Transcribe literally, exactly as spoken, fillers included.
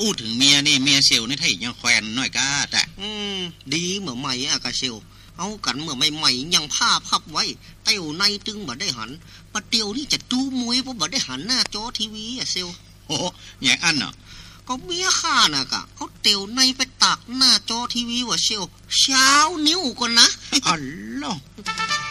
อู้ถึงเมียนี่เมียเซลนี่ถ้าอีกยังแควนน้อยก้าแต่อืมดีเหมือนใหม่อะกะเซลเอากันเมื่อใหม่ๆยังผ้าพับไว้เต้วในตึงบ่ได้หันปะเตียวนี่จะดูมวยเพราะบ่ได้หันหน้าจอทีวีอะเซลโอ้อย่างอันเนาะก็เมียข้าน่ะกะเขาเตียวในไปตักหน้าจอทีวีว่าเซลเช้านิ้วก่อนนะอ๋อล่ะ